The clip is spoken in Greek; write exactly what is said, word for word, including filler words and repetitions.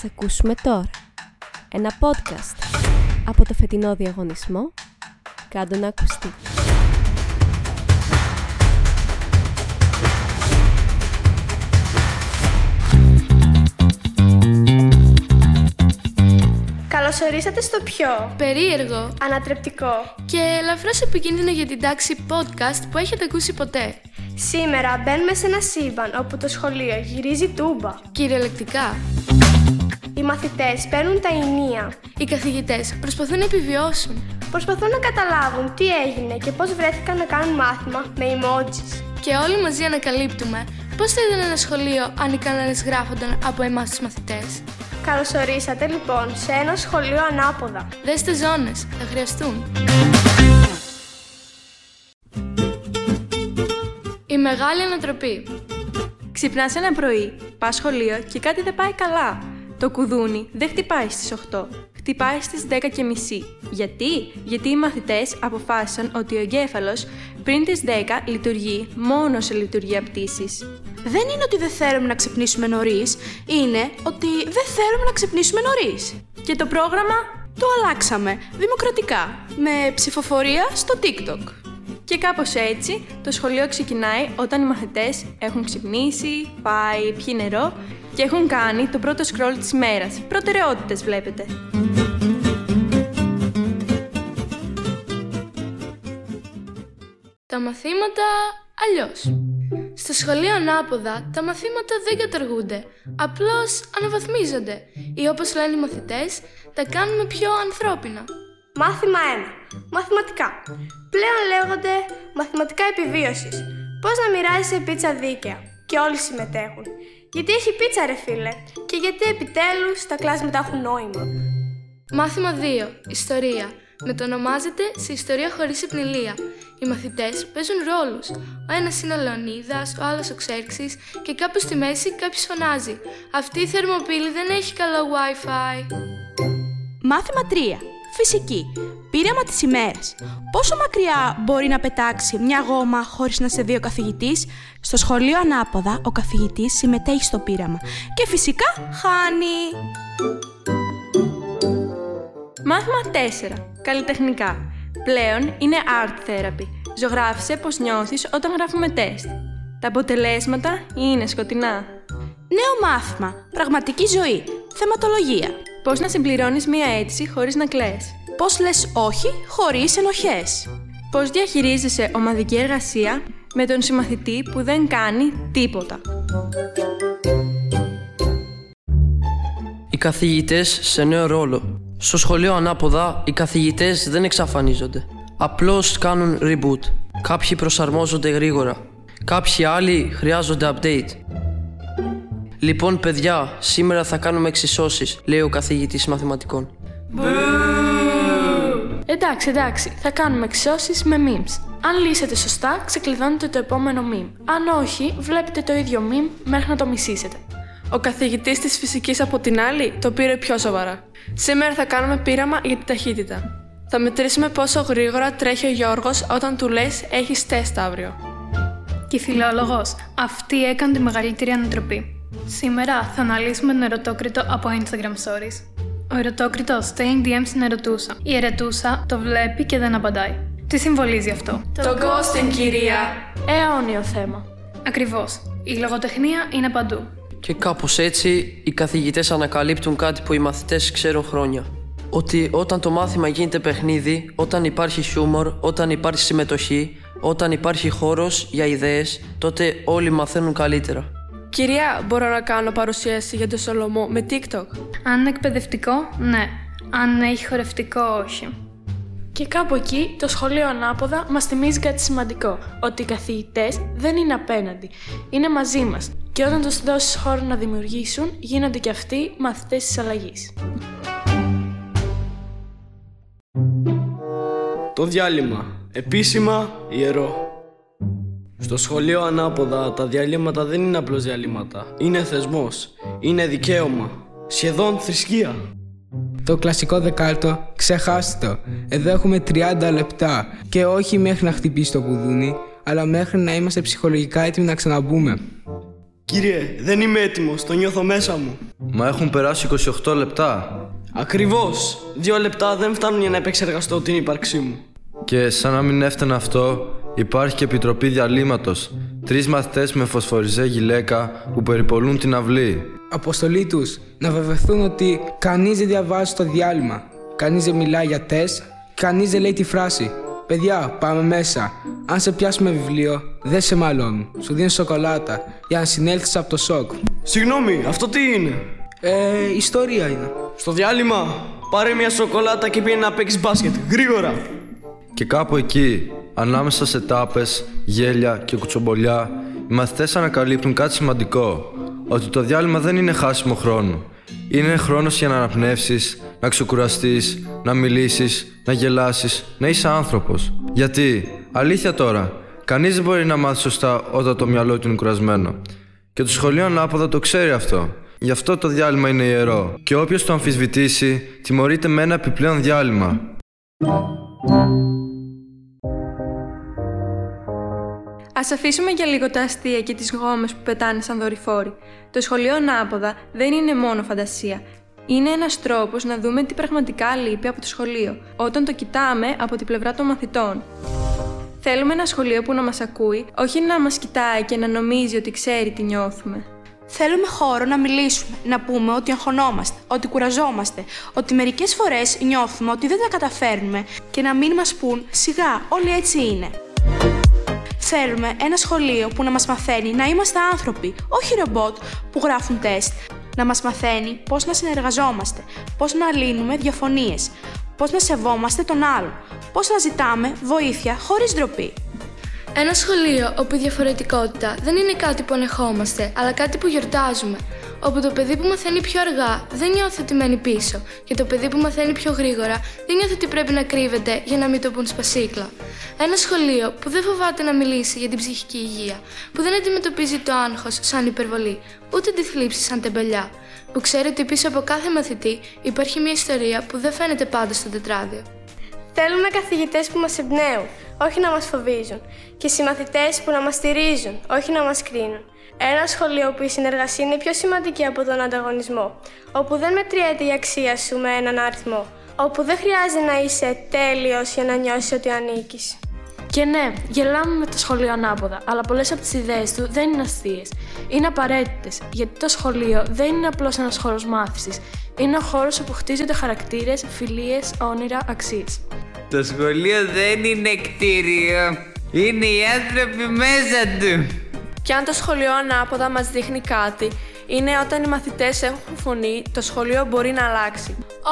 Ας ακούσουμε τώρα ένα podcast από το φετινό διαγωνισμό «Κάντο να ακουστεί». Καλώς ορίσατε στο πιο περίεργο, ανατρεπτικό και ελαφρώς επικίνδυνο για την τάξη podcast που έχετε ακούσει ποτέ. Σήμερα μπαίνουμε σε ένα σύμπαν όπου το σχολείο γυρίζει τούμπα. Κυριολεκτικά. Οι μαθητές παίρνουν τα ηνία. Οι καθηγητές προσπαθούν να επιβιώσουν. Προσπαθούν να καταλάβουν τι έγινε και πώς βρέθηκαν να κάνουν μάθημα με emojis. Και όλοι μαζί ανακαλύπτουμε πώς θα ήταν ένα σχολείο αν οι κανόνες γράφονταν από εμάς τους μαθητές. Καλώς ορίσατε λοιπόν σε ένα σχολείο ανάποδα. Δέστε ζώνες, θα χρειαστούν. Η μεγάλη ανατροπή. Ξυπνάς ένα πρωί, πας σχολείο και κάτι δεν πάει καλά. Το κουδούνι δεν χτυπάει στις οκτώ, χτυπάει στις δέκα και μισή. Γιατί? Γιατί οι μαθητές αποφάσισαν ότι ο εγκέφαλος πριν τις δέκα λειτουργεί μόνο σε λειτουργία πτήσης. Δεν είναι ότι δεν θέλουμε να ξυπνήσουμε νωρίς, είναι ότι δεν θέλουμε να ξυπνήσουμε νωρίς. Και το πρόγραμμα το αλλάξαμε δημοκρατικά, με ψηφοφορία στο TikTok. Και κάπως έτσι το σχολείο ξεκινάει όταν οι μαθητές έχουν ξυπνήσει, πάει, πιει νερό και έχουν κάνει το πρώτο scroll της ημέρας. Προτεραιότητες βλέπετε. Τα μαθήματα αλλιώς. Στο σχολείο ανάποδα τα μαθήματα δεν καταργούνται, απλώς αναβαθμίζονται ή όπως λένε οι μαθητές, τα κάνουμε πιο ανθρώπινα. Μάθημα ένα. Μαθηματικά. Πλέον λέγονται μαθηματικά επιβίωσης. Πώς να μοιράζεσαι πίτσα δίκαια. Και όλοι συμμετέχουν. Γιατί έχει πίτσα ρε φίλε. Και γιατί επιτέλους τα κλάσματα έχουν νόημα. Μάθημα δύο. Ιστορία. Μετονομάζεται σε ιστορία χωρίς επνηλία. Οι μαθητές παίζουν ρόλους. Ο ένας είναι ο Λεωνίδας, ο άλλος ο Ξέρξης και κάπου στη μέση κάποιος φωνάζει. Αυτή η θερμοπύλη δεν έχει καλό Wi-Fi. Μάθημα τρία. Φυσική. Πείραμα της ημέρας. Πόσο μακριά μπορεί να πετάξει μια γόμα χωρίς να σε δει ο καθηγητής? Στο σχολείο ανάποδα, ο καθηγητής συμμετέχει στο πείραμα και φυσικά χάνει. Μάθημα τέσσερα. Καλλιτεχνικά. Πλέον είναι art therapy. Ζωγράφισε πώς νιώθεις όταν γράφουμε τεστ. Τα αποτελέσματα είναι σκοτεινά. Νέο μάθημα. Πραγματική ζωή. Θεματολογία. Πώς να συμπληρώνεις μία αίτηση χωρίς να κλαις. Πώς λες όχι χωρίς ενοχές. Πώς διαχειρίζεσαι ομαδική εργασία με τον συμμαθητή που δεν κάνει τίποτα. Οι καθηγητές σε νέο ρόλο. Στο σχολείο ανάποδα, οι καθηγητές δεν εξαφανίζονται. Απλώς κάνουν reboot. Κάποιοι προσαρμόζονται γρήγορα. Κάποιοι άλλοι χρειάζονται update. Λοιπόν, παιδιά, σήμερα θα κάνουμε εξισώσεις, λέει ο καθηγητής μαθηματικών. Εντάξει, εντάξει, θα κάνουμε εξισώσεις με memes. Αν λύσετε σωστά, ξεκλειδώνετε το επόμενο meme. Αν όχι, βλέπετε το ίδιο meme μέχρι να το μισήσετε. Ο καθηγητής της φυσικής από την άλλη το πήρε πιο σοβαρά. Σήμερα θα κάνουμε πείραμα για την ταχύτητα. Θα μετρήσουμε πόσο γρήγορα τρέχει ο Γιώργος όταν του λες έχεις τεστ αύριο. Και η φιλόλογος, αυτή έκανε τη μεγαλύτερη ανατροπή. Σήμερα θα αναλύσουμε τον ερωτόκριτο από Instagram Stories. Ο ερωτόκριτος στέλνει ντι εμ στην ερωτούσα. Η ερωτούσα το βλέπει και δεν απαντάει. Τι συμβολίζει αυτό? Το ghosting, κυρία! Αιώνιο θέμα. Ακριβώς. Η λογοτεχνία είναι παντού. Και κάπως έτσι, οι καθηγητές ανακαλύπτουν κάτι που οι μαθητές ξέρουν χρόνια. Ότι όταν το μάθημα γίνεται παιχνίδι, όταν υπάρχει χιούμορ, όταν υπάρχει συμμετοχή, όταν υπάρχει χώρος για ιδέες, τότε όλοι μαθαίνουν καλύτερα. Κυρία, μπορώ να κάνω παρουσίαση για το Σολομό με TikTok? Αν είναι εκπαιδευτικό, ναι. Αν έχει χορευτικό, όχι. Και κάπου εκεί το σχολείο ανάποδα μας θυμίζει κάτι σημαντικό. Ότι οι καθηγητές δεν είναι απέναντι. Είναι μαζί μας. Και όταν τους δώσεις χώρο να δημιουργήσουν, γίνονται και αυτοί μαθητές της αλλαγής. Το διάλειμμα. Επίσημα ιερό. Στο σχολείο ανάποδα τα διαλύματα δεν είναι απλώς διαλύματα. Είναι θεσμός. Είναι δικαίωμα. Σχεδόν θρησκεία. Το κλασικό δεκάλυτο, ξεχάστε το. Εδώ έχουμε τριάντα λεπτά και όχι μέχρι να χτυπήσει το κουδούνι, αλλά μέχρι να είμαστε ψυχολογικά έτοιμοι να ξαναμπούμε. Κύριε, δεν είμαι έτοιμος, το νιώθω μέσα μου. Μα έχουν περάσει είκοσι οκτώ λεπτά. Ακριβώς. Δύο λεπτά δεν φτάνουν για να επεξεργαστώ την ύπαρξή μου. Και σαν να μην έφτανε αυτό, υπάρχει και επιτροπή διαλύματος. Τρεις μαθητές με φωσφοριζέ γυλαίκα που περιπολούν την αυλή. Αποστολή τους να βεβαιωθούν ότι κανείς δεν διαβάζει στο διάλειμμα. Κανείς δεν μιλάει για τεστ. Κανείς δεν λέει τη φράση «Παιδιά, πάμε μέσα. Αν σε πιάσουμε βιβλίο, δεν σε μαλώνουν. Σου δίνουν σοκολάτα για να συνέλθεις από το σοκ». Συγγνώμη, αυτό τι είναι? Ε, ιστορία είναι. Στο διάλειμμα, πάρε μια σοκολάτα και πήγαινε να παίξεις μπάσκετ. Γρήγορα! Και κάπου εκεί, ανάμεσα σε τάπες, γέλια και κουτσομπολιά, οι μαθητές ανακαλύπτουν κάτι σημαντικό. Ότι το διάλειμμα δεν είναι χάσιμο χρόνο. Είναι χρόνος για να αναπνεύσεις, να ξεκουραστείς, να μιλήσεις, να γελάσεις, να είσαι άνθρωπος. Γιατί, αλήθεια τώρα, κανείς δεν μπορεί να μάθει σωστά όταν το μυαλό του είναι κουρασμένο. Και το σχολείο ανάποδα το ξέρει αυτό. Γι' αυτό το διάλειμμα είναι ιερό. Και όποιος το αμφισβητήσει, τιμωρείται με ένα επιπλέον διάλειμμα. Ας αφήσουμε για λίγο τα αστεία και τις γόμες που πετάνε σαν δορυφόροι. Το σχολείο ανάποδα δεν είναι μόνο φαντασία. Είναι ένας τρόπος να δούμε τι πραγματικά λείπει από το σχολείο, όταν το κοιτάμε από την πλευρά των μαθητών. Θέλουμε ένα σχολείο που να μας ακούει, όχι να μας κοιτάει και να νομίζει ότι ξέρει τι νιώθουμε. Θέλουμε χώρο να μιλήσουμε, να πούμε ότι αγχωνόμαστε, ότι κουραζόμαστε, ότι μερικές φορές νιώθουμε ότι δεν τα καταφέρνουμε και να μην μας πούν «Σιγά, όλοι έτσι είναι». Θέλουμε ένα σχολείο που να μας μαθαίνει να είμαστε άνθρωποι, όχι ρομπότ που γράφουν τεστ. Να μας μαθαίνει πώς να συνεργαζόμαστε, πώς να λύνουμε διαφωνίες, πώς να σεβόμαστε τον άλλον, πώς να ζητάμε βοήθεια χωρίς ντροπή. Ένα σχολείο όπου η διαφορετικότητα δεν είναι κάτι που ανεχόμαστε, αλλά κάτι που γιορτάζουμε. Όπου το παιδί που μαθαίνει πιο αργά δεν νιώθει ότι μένει πίσω και το παιδί που μαθαίνει πιο γρήγορα δεν νιώθει ότι πρέπει να κρύβεται για να μην το πουν σπασίκλα. Ένα σχολείο που δεν φοβάται να μιλήσει για την ψυχική υγεία, που δεν αντιμετωπίζει το άγχος σαν υπερβολή, ούτε τη θλίψη σαν τεμπελιά, που ξέρει ότι πίσω από κάθε μαθητή υπάρχει μια ιστορία που δεν φαίνεται πάντα στο τετράδιο. Θέλουμε καθηγητές που μας εμπνέουν, όχι να μας φοβίζουν, και συμμαθητές που να μας στηρίζουν, όχι να μας κρίνουν. Ένα σχολείο όπου η συνεργασία είναι πιο σημαντική από τον ανταγωνισμό, όπου δεν μετριέται η αξία σου με έναν αριθμό, όπου δεν χρειάζεται να είσαι τέλειος για να νιώσεις ότι ανήκεις. Και ναι, γελάμε με το σχολείο ανάποδα, αλλά πολλές από τις ιδέες του δεν είναι αστείες. Είναι απαραίτητες, γιατί το σχολείο δεν είναι απλώς ένας χώρος μάθησης. Είναι ο χώρος όπου χτίζονται χαρακτήρες, φιλίες, όνειρα, αξίες. Το σχολείο δεν είναι κτίριο, είναι οι άνθρωποι μέσα του. Και αν το σχολείο ανάποδα μας δείχνει κάτι, είναι όταν οι μαθητές έχουν φωνή, το σχολείο μπορεί να αλλάξει.